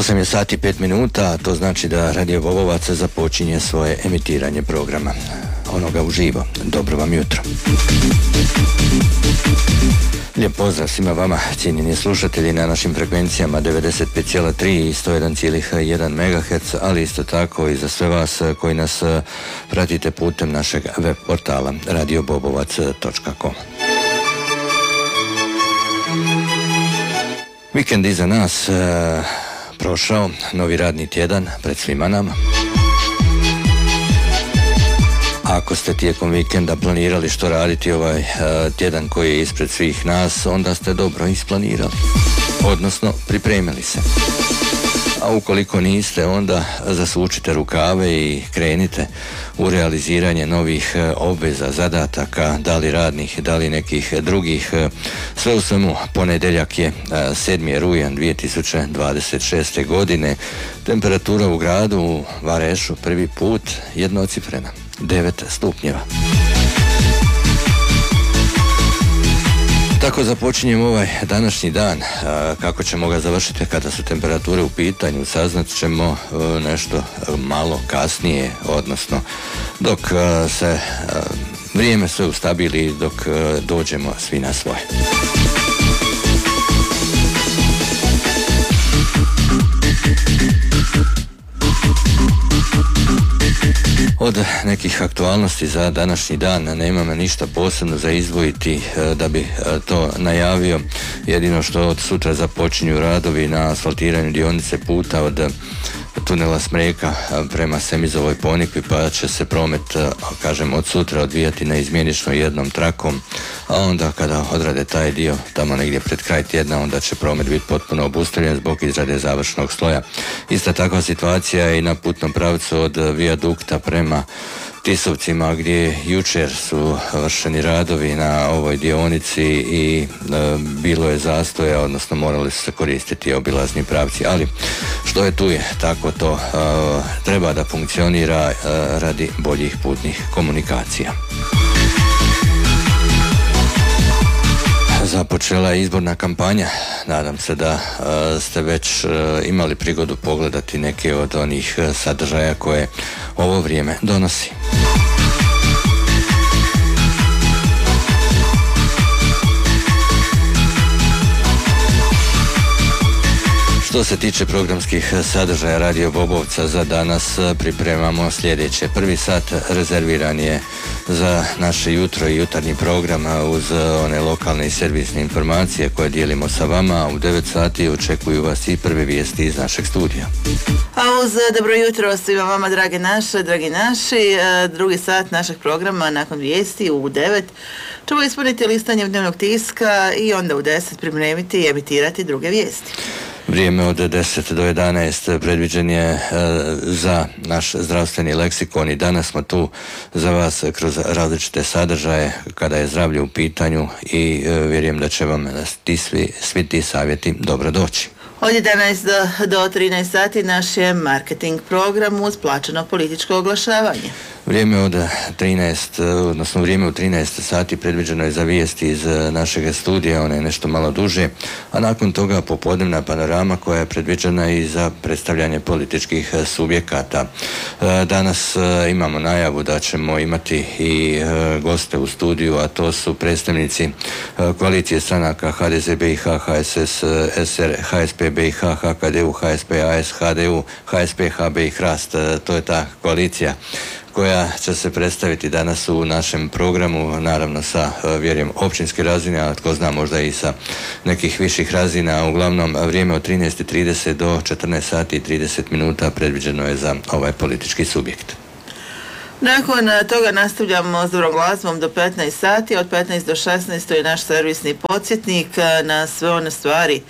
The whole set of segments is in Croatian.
8 je sati 5 minuta, to znači da Radio Bobovac započinje svoje emitiranje programa. Onoga uživo. Dobro vam jutro. Lijep pozdrav svima vama, cijenjeni slušatelji, na našim frekvencijama 95,3 i 101,1 MHz, ali isto tako i za sve vas koji nas pratite putem našeg web portala radiobobovac.com. Vikend iza nas prošao, novi radni tjedan pred svima nama. Ako ste tijekom vikenda planirali što raditi ovaj tjedan koji je ispred svih nas, onda ste dobro isplanirali, odnosno pripremili se. A ukoliko niste, onda zasučite rukave i krenite u realiziranje novih obveza, zadataka, da li radnih, da li nekih drugih. Sve u svemu, ponedjeljak je 7. rujan 2026. godine. Temperatura u gradu u Varešu prvi put jednocifrena, 9 stupnjeva. Tako započinjemo ovaj današnji dan. Kako ćemo ga završiti kada su temperature u pitanju, saznat ćemo nešto malo kasnije, odnosno dok se vrijeme sve ustabili, dok dođemo svi na svoje. Od nekih aktualnosti za današnji dan nemam ništa posebno za izdvojiti da bi to najavio. Jedino što od sutra započinju radovi na asfaltiranju dionice puta od tunela Smreka prema Semizovoj Ponikvi, pa će se promet, kažem, od sutra odvijati na izmjenično jednom trakom, a onda kada odrade taj dio tamo negdje pred kraj tjedna, onda će promet biti potpuno obustavljen zbog izrade završnog sloja. Ista takva situacija je i na putnom pravcu od vijadukta prema Tisovcima, gdje jučer su vršeni radovi na ovoj dionici i bilo je zastoja, odnosno morali su se koristiti obilazni pravci, ali što je tu je, tako to treba da funkcionira radi boljih putnih komunikacija. Započela je izborna kampanja. Nadam se da ste već imali prigodu pogledati neke od onih sadržaja koje ovo vrijeme donosi. Što se tiče programskih sadržaja Radio Bobovca, za danas pripremamo sljedeće. Prvi sat rezerviran je za naše jutro i jutarnji program uz one lokalne i servisne informacije koje dijelimo sa vama. U 9 sati očekuju vas i prve vijesti iz našeg studija. A uz dobro jutro svima vama, dragi naši, drugi sat našeg programa nakon vijesti u 9 ćemo ispuniti listanjem dnevnog tiska i onda u 10 pripremiti i emitirati druge vijesti. Vrijeme od 10 do 11 predviđen je za naš zdravstveni leksikon i danas smo tu za vas kroz različite sadržaje kada je zdravlje u pitanju i vjerujem da će vam svi ti savjeti dobro doći. Od 11 do 13 sati naš je marketing program uz plaćeno političko oglašavanje. Vrijeme od 13, odnosno vrijeme u 13 sati predviđeno je za vijesti iz našeg studija, ona je nešto malo duže, a nakon toga popodnevna panorama koja je predviđena i za predstavljanje političkih subjekata. Danas imamo najavu da ćemo imati i goste u studiju, a to su predstavnici koalicije stranaka HDZ BiH, HSS, SR, HSP BiH, HKDU, HSP AS, HDU, HSP HB i HRAST. To je ta koalicija koja će se predstaviti danas u našem programu, naravno sa, vjerujem, općinske razine, a tko zna možda i sa nekih viših razina. Uglavnom, vrijeme od 13:30 do 14 sati i 30 minuta predviđeno je za ovaj politički subjekt. Nakon toga nastavljamo s dobrom glazbom do 15 sati, od 15 do 16 je naš servisni podsjetnik na sve one stvari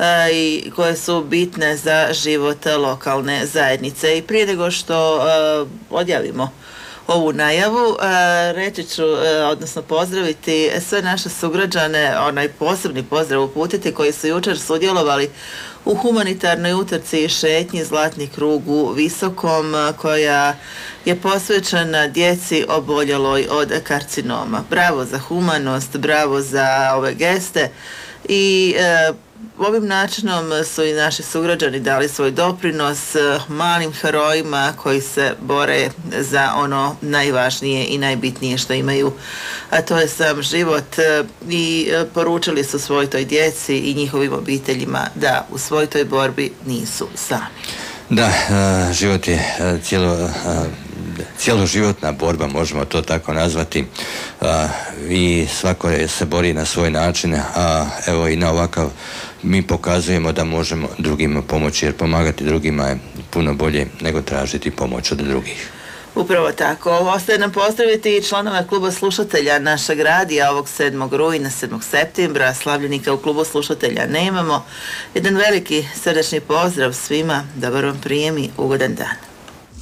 i koje su bitne za život lokalne zajednice. I prije nego što odjavimo ovu najavu, reći ću, odnosno pozdraviti sve naše sugrađane, onaj posebni pozdrav uputiti koji su jučer sudjelovali u humanitarnoj utrci i šetnji Zlatni krug u Visokom, koja je posvećena djeci oboljeloj od karcinoma. Bravo za humanost, bravo za ove geste i ovim načinom su i naši sugrađani dali svoj doprinos malim herojima koji se bore za ono najvažnije i najbitnije što imaju, a to je sam život, i poručili su svoj toj djeci i njihovim obiteljima da u svoj toj borbi nisu sami. Da, život je cjeloživotna borba, možemo to tako nazvati, i svako se bori na svoj način, a evo i na ovakav mi pokazujemo da možemo drugima pomoći, jer pomagati drugima je puno bolje nego tražiti pomoć od drugih. Upravo tako. Ostaje nam pozdraviti i članove kluba slušatelja našeg radija ovog 7. rujna, 7. septembra. Slavljenika u klubu slušatelja nemamo. Jedan veliki srdačni pozdrav svima, dobar vam prijem i ugodan dan.